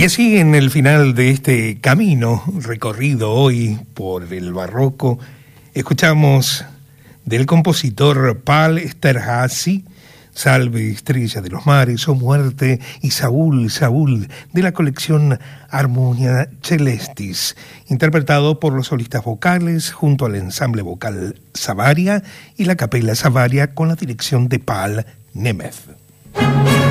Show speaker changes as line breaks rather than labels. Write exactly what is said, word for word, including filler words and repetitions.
Y así, en el final de este camino recorrido hoy por el barroco, escuchamos del compositor Pál Esterházy, Salve estrella de los mares, o Muerte, y Saúl, Saúl, de la colección Harmonia Celestis, interpretado por los solistas vocales junto al ensamble vocal Savaria y la capella Savaria con la dirección de Pál Nemeth.